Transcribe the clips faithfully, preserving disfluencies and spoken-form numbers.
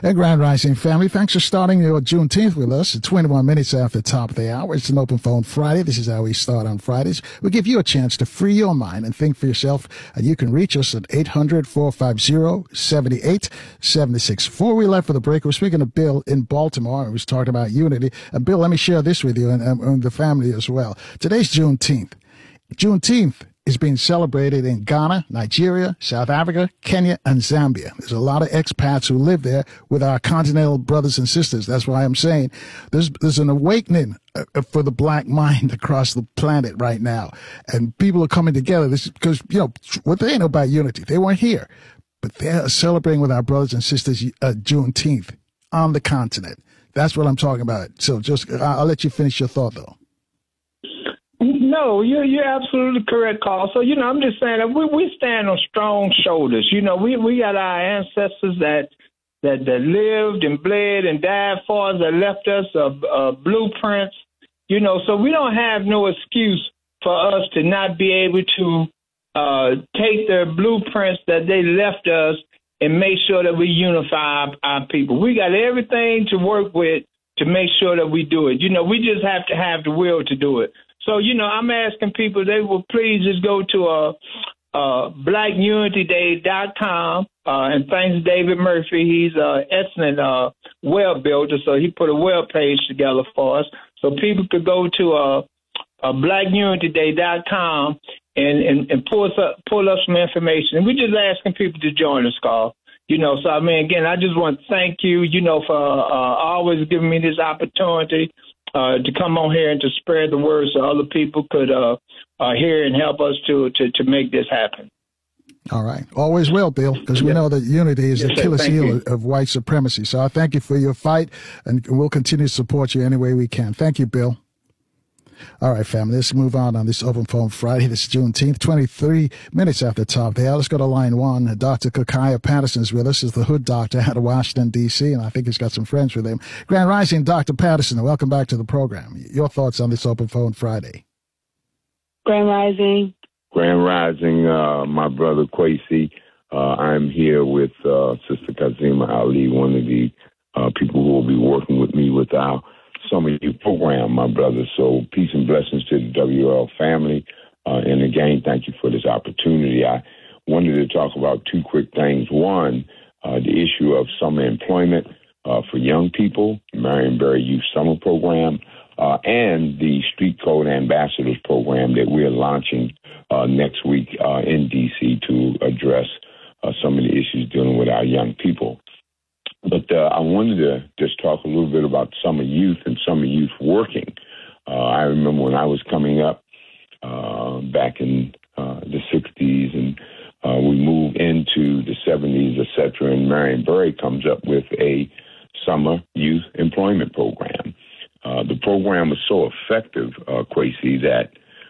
And Grand Rising family, thanks for starting your Juneteenth with us at twenty-one minutes after the top of the hour. It's an open phone Friday. This is how we start on Fridays. We give you a chance to free your mind and think for yourself. And you can reach us at eight hundred, four five zero, seven eight seven six. Before we left for the break, we're speaking to Bill in Baltimore. We was talking about unity. And Bill, let me share this with you and, and, and the family as well. Today's Juneteenth. Juneteenth is being celebrated in Ghana, Nigeria, South Africa, Kenya, and Zambia. There's a lot of expats who live there with our continental brothers and sisters. That's why I'm saying there's there's an awakening for the black mind across the planet right now. And people are coming together. This because, you know, what they know about unity. They weren't here. But they're celebrating with our brothers and sisters uh, Juneteenth on the continent. That's what I'm talking about. So just I'll let you finish your thought, though. No, you're, you're absolutely correct, Carl. So, you know, I'm just saying that we, we stand on strong shoulders. You know, we, we got our ancestors that, that that lived and bled and died for us, that left us uh, uh, blueprints, you know, so we don't have no excuse for us to not be able to uh, take their blueprints that they left us and make sure that we unify our, our people. We got everything to work with to make sure that we do it. You know, we just have to have the will to do it. So, you know, I'm asking people they will please just go to uh, uh, black unity day dot com. Uh, and thanks David Murphy. He's an excellent uh, web builder, so he put a web page together for us. So people could go to uh, uh, black unity day dot com and, and, and pull, us up, pull up some information. And we're just asking people to join us, Carl. You know, so, I mean, again, I just want to thank you, you know, for uh, always giving me this opportunity Uh, to come on here and to spread the word so other people could uh, uh, hear and help us to, to, to make this happen. All right. Always will, Bill, because we yes. know that unity is yes, the Achilles heel of, of white supremacy. So I thank you for your fight, and we'll continue to support you any way we can. Thank you, Bill. All right, family, let's move on on this Open Phone Friday. This is Juneteenth, twenty-three minutes after the top there. Let's go to line one. Doctor Kekiah Patterson is with us. He's the hood doctor out of Washington, D C, and I think he's got some friends with him. Grand Rising, Doctor Patterson, welcome back to the program. Your thoughts on this Open Phone Friday? Grand Rising. Grand Rising, uh, my brother Kwesi. Uh, I'm here with uh, Sister Kazima Ali, one of the uh, people who will be working with me with our Summer Youth Program, my brother. So peace and blessings to the W L family. Uh, and again, thank you for this opportunity. I wanted to talk about two quick things. One, uh, the issue of summer employment uh, for young people, Marion Barry Youth Summer Program, uh, and the Street Code Ambassadors Program that we're launching uh, next week uh, in D C to address uh, some of the issues dealing with our young people. But uh, I wanted to just talk a little bit about summer youth and summer youth working. Uh, I remember when I was coming up uh, back in uh, the sixties, and uh, we moved into the seventies, et cetera, and Marion Barry comes up with a summer youth employment program. Uh, the program was so effective, uh, Kwesi, that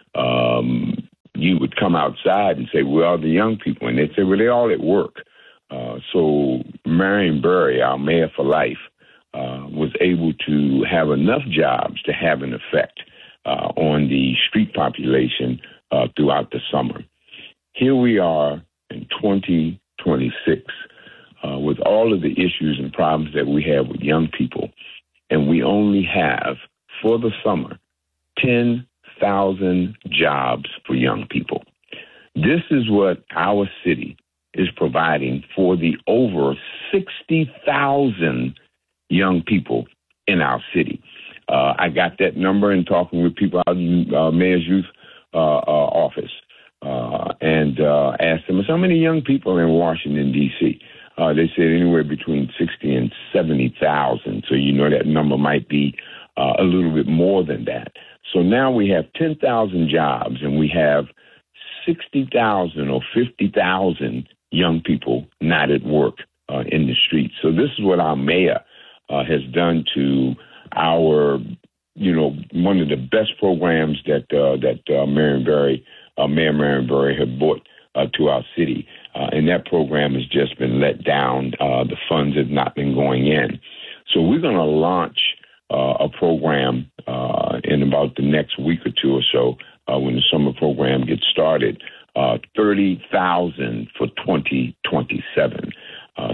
um, you would come outside and say, well, the young people, and they'd say, well, they're all at work. Uh, so Marion Barry, our mayor for life, uh, was able to have enough jobs to have an effect uh, on the street population uh, throughout the summer. Here we are in twenty twenty-six uh, with all of the issues and problems that we have with young people, and we only have, for the summer, ten thousand jobs for young people. This is what our city is providing for the over sixty thousand young people in our city. Uh, I got that number in talking with people out in uh, Mayor's Youth uh, uh, office uh, and uh, asked them, how many young people are in Washington, D C? Uh, they said anywhere between sixty and seventy thousand. So you know that number might be uh, a little bit more than that. So now we have ten thousand jobs, and we have sixty thousand or fifty thousand young people not at work uh, in the streets. So this is what our mayor uh, has done to our, you know, one of the best programs that uh, that uh, Marion Barry, uh, Mayor Marion Barry had brought uh, to our city. Uh, and that program has just been let down. Uh, the funds have not been going in. So we're going to launch uh, a program uh, in about the next week or two or so uh, when the summer program gets started. Uh, thirty thousand for twenty twenty-seven. Uh,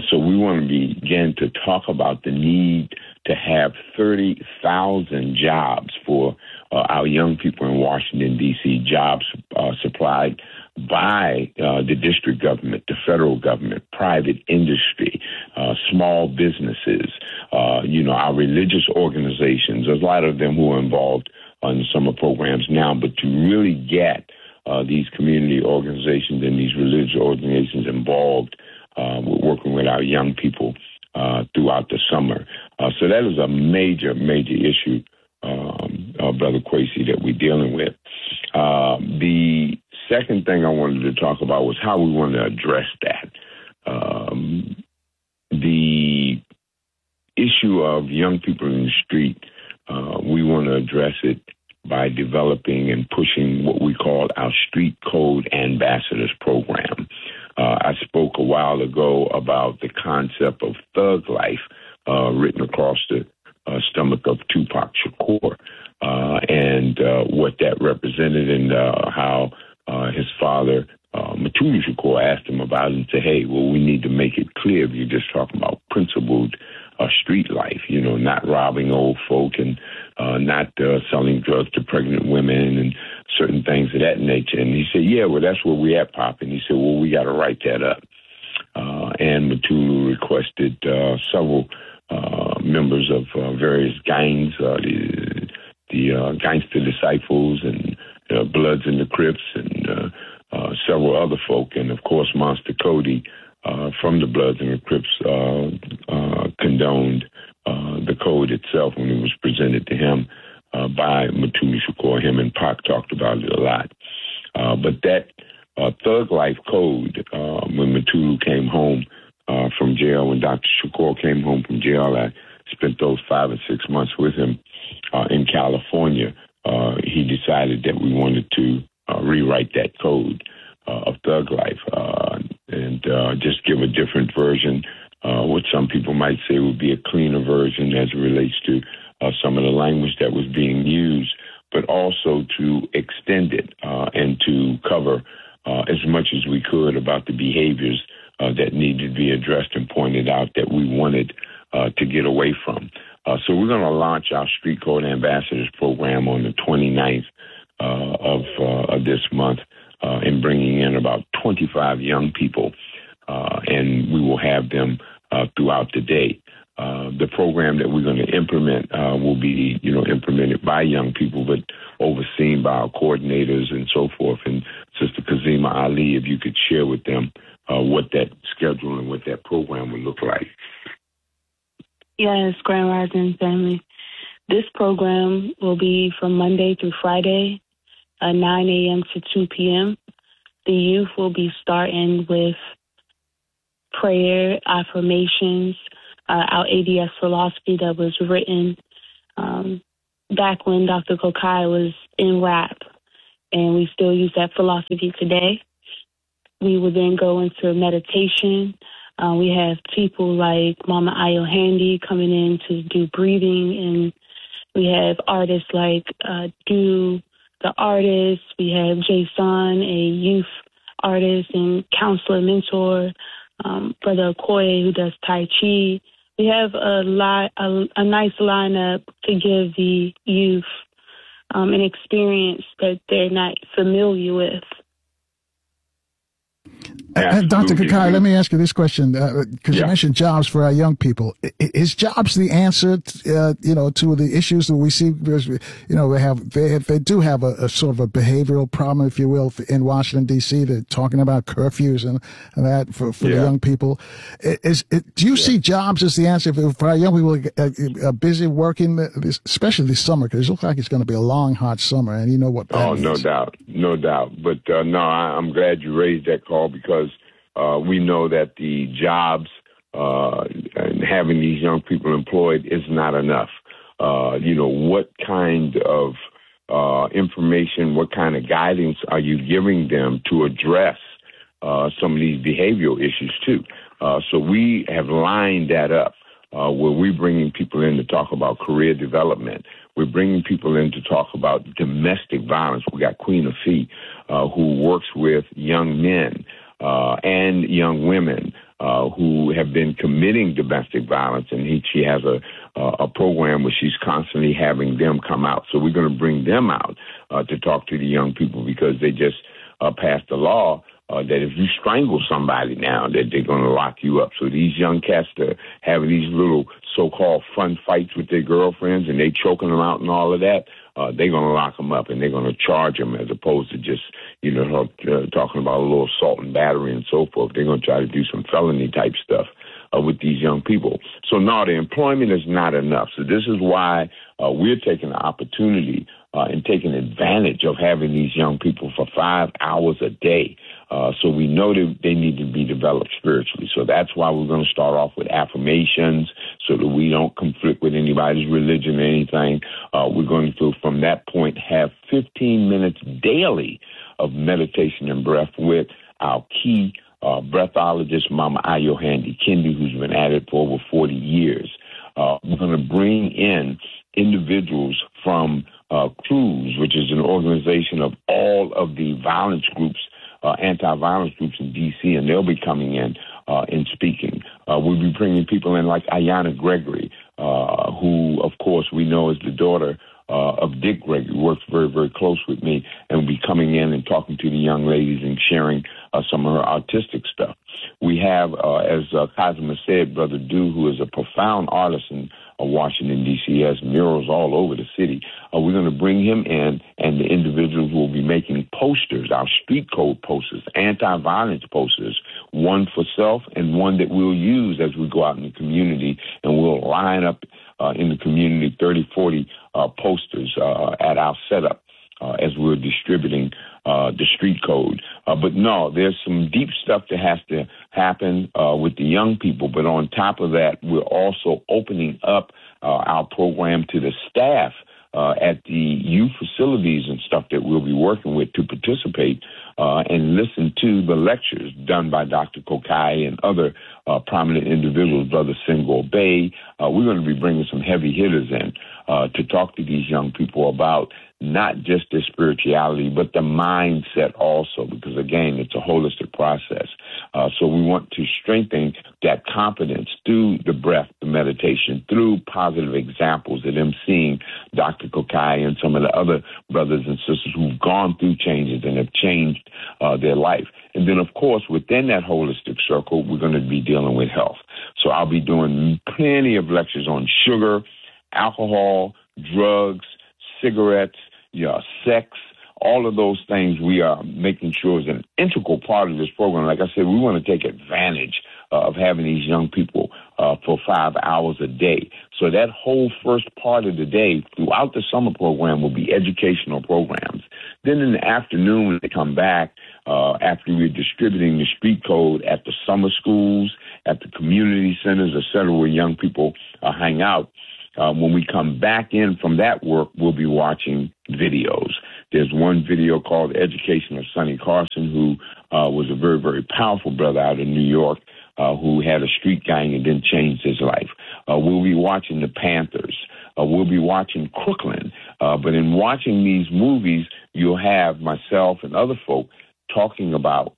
so we want to begin to talk about the need to have thirty thousand jobs for uh, our young people in Washington, D C, jobs uh, supplied by uh, the district government, the federal government, private industry, uh, small businesses, uh, you know, our religious organizations. There's a lot of them who are involved in summer programs now, but to really get uh, these community organizations and these religious organizations involved, uh, we're working with our young people uh, throughout the summer. Uh, so that is a major, major issue, um, uh, Brother Kwesi, that we're dealing with. Uh, the second thing I wanted to talk about was how we want to address that. Um, the issue of young people in the street, uh, we want to address it by developing and pushing what we call our Street Code Ambassadors program. Uh, I spoke a while ago about the concept of thug life uh, written across the uh, stomach of Tupac Shakur uh, and uh, what that represented and uh, how uh, his father, uh, Mutulu Shakur, asked him about it and said, hey, well, we need to make it clear if you're just talking about principled uh, street life, you know, not robbing old folk and uh, not uh, selling drugs to pregnant women and certain things of that nature. And he said, yeah, well, that's where we at, Pop. And he said, well, we got to write that up. Uh, and Mutulu requested uh, several uh, members of uh, various gangs, uh, the, the uh, Gangster Disciples and uh, Bloods and the Crips and uh, uh, several other folk. And, of course, Monster Cody uh, from the Bloods and the Crips uh, uh, condoned uh, the code itself when it was presented to him uh, by Mutulu Shakur. Him and Pac talked about it a lot. Uh, but that uh, Thug Life Code, uh, when Mutulu came home uh, from jail, when Doctor Shakur came home from jail, I spent those five or six months with him uh, in California. Uh, he decided that we wanted to uh, rewrite that code uh, of thug life uh, and uh, just give a different version, uh, what some people might say would be a cleaner version as it relates to uh, some of the language that was being used, but also to extend it uh, and to cover uh, as much as we could about the behaviors uh, that needed to be addressed and pointed out that we wanted uh, to get away from. Uh, so we're going to launch our Street Code Ambassadors program on the twenty-ninth uh, of, uh, of this month uh, and bringing in about twenty-five young people, uh, and we will have them uh, throughout the day. Uh, the program that we're going to implement uh, will be, you know, implemented by young people, but overseen by our coordinators and so forth. And Sister Kazima Ali, if you could share with them uh, what that schedule and what that program would look like. Yes, Grand Rising family. This program will be from Monday through Friday, uh, nine a.m. to two p.m. The youth will be starting with prayer, affirmations, uh, our A D S philosophy that was written um, back when Doctor Kokai was in rap, and we still use that philosophy today. We will then go into meditation. Uh, we have people like Mama Ayo Handy coming in to do breathing, and we have artists like uh, Do the Artist. We have Jason, a youth artist and counselor mentor. Um, Brother Okoye, who does Tai Chi. We have a lot, a, a nice lineup to give the youth um, an experience that they're not familiar with. And Doctor Kokai, let me ask you this question, because uh, yeah. you mentioned jobs for our young people. Is jobs the answer, uh, you know, to the issues that we see? You know, we have they have, they do have a, a sort of a behavioral problem, if you will, in Washington D C. They're talking about curfews and, and that for, for yeah. the young people. Is it, do you yeah. see jobs as the answer for our young people uh, are busy working, especially this summer? Because it looks like it's going to be a long, hot summer, and you know what that Oh, means. no doubt, no doubt. But uh, no, I, I'm glad you raised that call because. Uh, we know that the jobs uh, and having these young people employed is not enough. Uh, you know, what kind of uh, information, what kind of guidance are you giving them to address uh, some of these behavioral issues, too? Uh, so we have lined that up uh, where we're bringing people in to talk about career development. We're bringing people in to talk about domestic violence. We got Queen Afi, uh, who works with young men. Uh, and young women uh, who have been committing domestic violence, and he, she has a, uh, a program where she's constantly having them come out. So we're going to bring them out uh, to talk to the young people because they just uh, passed a law Uh, that if you strangle somebody now, that they're going to lock you up. So these young cats that are having these little so-called fun fights with their girlfriends and they choking them out and all of that, uh, they're going to lock them up and they're going to charge them as opposed to just, you know, uh, talking about a little assault and battery and so forth. They're going to try to do some felony type stuff uh, with these young people. So no, the employment is not enough. So this is why uh, we're taking the opportunity uh, and taking advantage of having these young people for five hours a day. Uh, so we know that they need to be developed spiritually. So that's why we're going to start off with affirmations so that we don't conflict with anybody's religion or anything. Uh, we're going to, from that point, have fifteen minutes daily of meditation and breath with our key uh, breathologist, Mama Ayohandi Kendi, who's been at it for over forty years. Uh, we're going to bring in individuals from uh, CRUISE, which is an organization of all of the violence groups, Uh, anti-violence groups in D C, and they'll be coming in uh, and speaking. Uh, we'll be bringing people in like Ayanna Gregory, uh, who, of course, we know is the daughter uh, of Dick Gregory, who works very, very close with me, and will be coming in and talking to the young ladies and sharing uh, some of her artistic stuff. We have, uh, as uh, Kazima said, Brother Du, who is a profound artist in uh, Washington, D C, has murals all over the city. Uh, we're going to bring him in, and the individuals will be making posters, our street code posters, anti-violence posters, one for self and one that we'll use as we go out in the community, and we'll line up uh, in the community thirty, forty uh, posters uh, at our setup uh, as we're distributing uh, the street code. Uh, but no, there's some deep stuff that has to happen uh, with the young people. But on top of that, we're also opening up uh, our program to the staff uh, at the youth facilities and stuff that we'll be working with to participate uh, and listen to the lectures done by Doctor Kokai and other uh, prominent individuals, Brother Senghor Bey. Uh, we're going to be bringing some heavy hitters in uh, to talk to these young people about not just their spirituality, but the mindset also, because, again, it's a holistic process. Uh, so we want to strengthen that confidence through the breath, the meditation, through positive examples of them seeing Doctor Kokai and some of the other brothers and sisters who've gone through changes and have changed uh, their life. And then, of course, within that holistic circle, we're going to be dealing with health. So I'll be doing plenty of lectures on sugar, alcohol, drugs, cigarettes, yeah, sex, all of those things we are making sure is an integral part of this program. Like I said, we want to take advantage uh, of having these young people uh, for five hours a day. So that whole first part of the day throughout the summer program will be educational programs. Then in the afternoon, when they come back, uh, after we're distributing the street code at the summer schools, at the community centers, et cetera, where young people uh, hang out, Uh, when we come back in from that work, we'll be watching videos. There's one video called Education of Sonny Carson, who uh, was a very, very powerful brother out in New York uh, who had a street gang and then changed his life. Uh, we'll be watching the Panthers. Uh, we'll be watching Crooklyn. Uh, but in watching these movies, you'll have myself and other folk talking about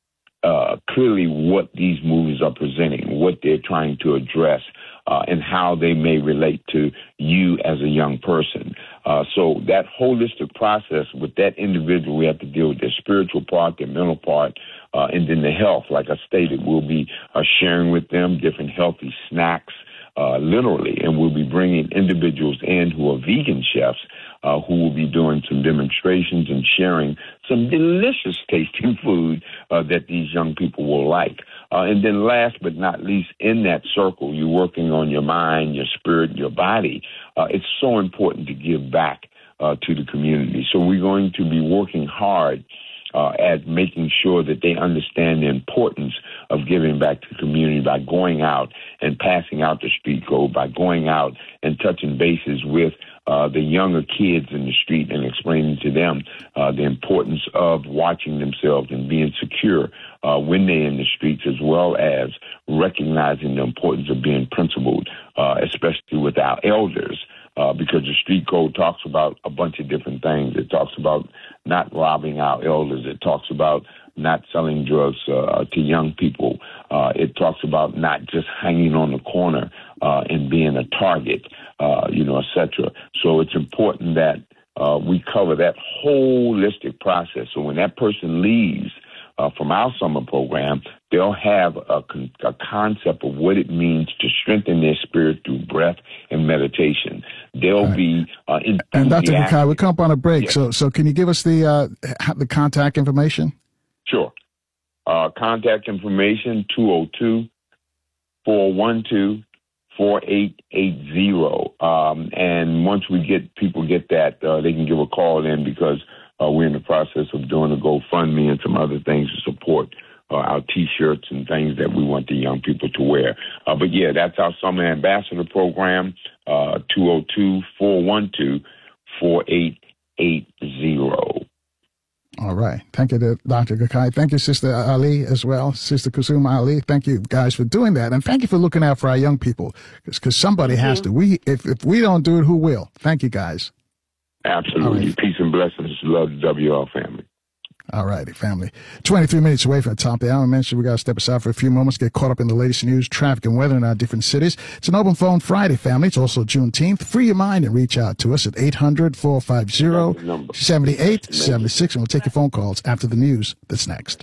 uh, clearly what these movies are presenting, what they're trying to address, Uh, and how they may relate to you as a young person. Uh, so that holistic process with that individual, we have to deal with their spiritual part, their mental part, uh, and then the health. Like I stated, we'll be uh, sharing with them different healthy snacks, uh, literally, and we'll be bringing individuals in who are vegan chefs uh, who will be doing some demonstrations and sharing some delicious tasting food uh, that these young people will like. Uh, and then last but not least, in that circle, you're working on your mind, your spirit, your body. Uh, it's so important to give back uh, to the community. So we're going to be working hard uh, at making sure that they understand the importance of giving back to the community by going out and passing out the street code, by going out and touching bases with uh, the younger kids in the street and explaining to them uh, the importance of watching themselves and being secure uh, when they're in the streets, as well as recognizing the importance of being principled, uh, especially with our elders, uh, because the street code talks about a bunch of different things. It talks about not robbing our elders. It talks about not selling drugs uh, to young people. Uh, it talks about not just hanging on the corner uh, and being a target, uh, you know, et cetera. So it's important that uh, we cover that holistic process. So when that person leaves uh, from our summer program, they'll have a, con- a concept of what it means to strengthen their spirit through breath and meditation. They'll right. be uh, and Doctor Kokai, we'll come up on a break. Yes. So, so can you give us the uh, the contact information? Sure. Uh, contact information, two oh two, four one two, four eight eight zero. Um, and once we get people get that, uh, they can give a call in because uh, we're in the process of doing a GoFundMe and some other things to support uh, our T-shirts and things that we want the young people to wear. Uh, but, yeah, that's our Summer Ambassador Program, uh, two oh two, four one two, four eight eight zero. All right. Thank you, Doctor Kokai. Thank you, Sister Ali, as well. Sister Kusuma Ali. Thank you, guys, for doing that. And thank you for looking out for our young people, because somebody mm-hmm. has to. We, if, if we don't do it, who will? Thank you, guys. Absolutely. Right. Peace and blessings. Love the W L family. All righty, family. twenty-three minutes away from the top of the hour. I mentioned we got to step aside for a few moments, get caught up in the latest news, traffic, and weather in our different cities. It's an open phone Friday, family. It's also Juneteenth. Free your mind and reach out to us at eight hundred, four five zero, seven eight seven six, and we'll take your phone calls after the news that's next.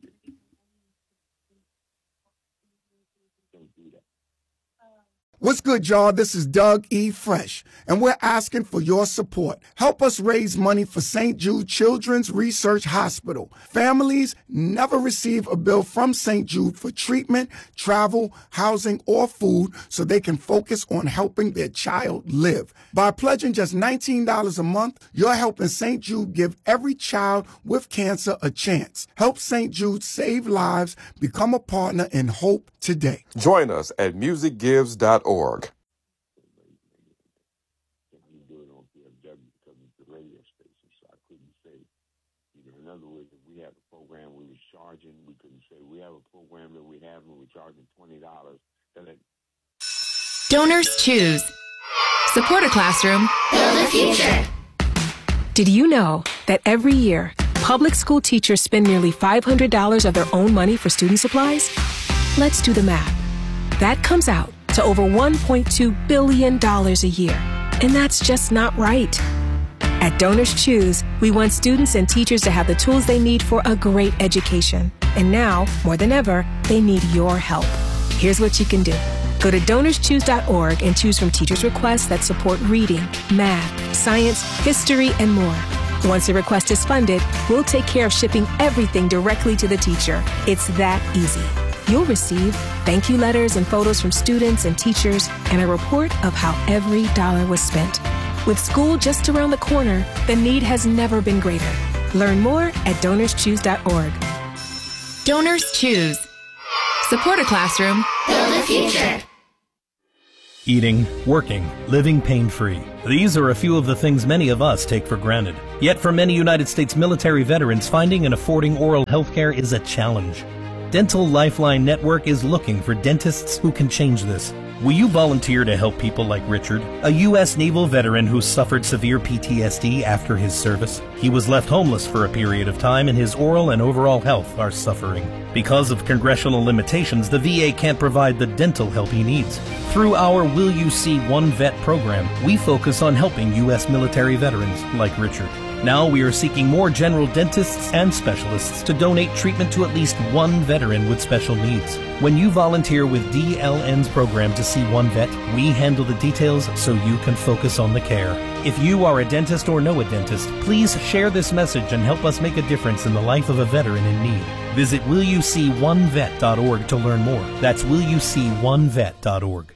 What's good, y'all? This is Doug E. Fresh, and we're asking for your support. Help us raise money for Saint Jude Children's Research Hospital. Families never receive a bill from Saint Jude for treatment, travel, housing, or food so they can focus on helping their child live. By pledging just nineteen dollars a month, you're helping Saint Jude give every child with cancer a chance. Help Saint Jude save lives. Become a partner in hope today. Join us at music gives dot org. In other words, if we had a program we was charging, we couldn't say we have a program that we have and we're charging twenty dollars. Then it... Donors choose. Support a classroom. Build a future. Did you know that every year, public school teachers spend nearly five hundred dollars of their own money for student supplies? Let's do the math. That comes out to over one point two billion dollars a year. And that's just not right. At Donors Choose, we want students and teachers to have the tools they need for a great education. And now, more than ever, they need your help. Here's what you can do. Go to donors choose dot org and choose from teachers' requests that support reading, math, science, history, and more. Once a request is funded, we'll take care of shipping everything directly to the teacher. It's that easy. You'll receive thank you letters and photos from students and teachers and a report of how every dollar was spent. With school just around the corner, the need has never been greater. Learn more at donors choose dot org. Donors Choose. Support a classroom. Build a future. Eating, working, living pain-free. These are a few of the things many of us take for granted. Yet for many United States military veterans, finding and affording oral health care is a challenge. Dental Lifeline Network is looking for dentists who can change this. Will you volunteer to help people like Richard, a U S Naval veteran who suffered severe P T S D after his service? He was left homeless for a period of time, and his oral and overall health are suffering. Because of congressional limitations, the V A can't provide the dental help he needs. Through our Will You See One Vet program, we focus on helping U S military veterans like Richard. Now we are seeking more general dentists and specialists to donate treatment to at least one veteran with special needs. When you volunteer with D L N's program to see one vet, we handle the details so you can focus on the care. If you are a dentist or know a dentist, please share this message and help us make a difference in the life of a veteran in need. Visit will you see one vet dot org to learn more. That's will you see one vet dot org.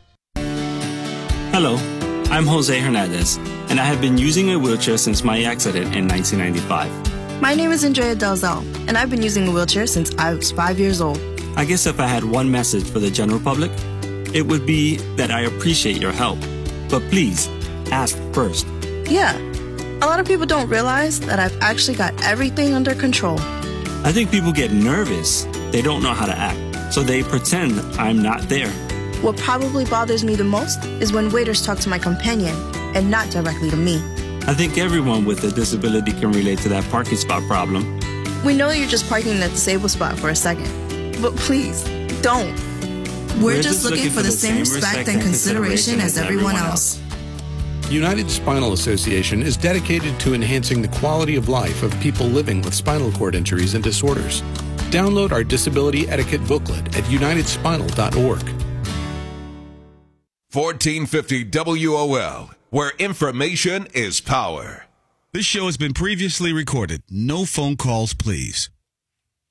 Hello, I'm Jose Hernandez, and I have been using a wheelchair since my accident in nineteen ninety-five. My name is Andrea Delzell, and I've been using a wheelchair since I was five years old. I guess if I had one message for the general public, it would be that I appreciate your help. But please, ask first. Yeah, a lot of people don't realize that I've actually got everything under control. I think people get nervous. They don't know how to act, so they pretend I'm not there. What probably bothers me the most is when waiters talk to my companion and not directly to me. I think everyone with a disability can relate to that parking spot problem. We know you're just parking in a disabled spot for a second, but please, don't. We're, We're just, just looking, looking for the same respect and consideration as everyone else. United Spinal Association is dedicated to enhancing the quality of life of people living with spinal cord injuries and disorders. Download our disability etiquette booklet at united spinal dot org. fourteen fifty W O L, where information is power. This show has been previously recorded. No phone calls, please.